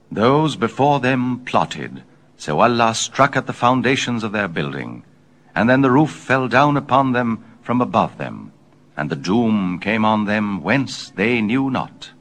Those before them plotted, so Allah struck at the foundations of their building, and then the roof fell down upon them from above them, and the doom came on them whence they knew not.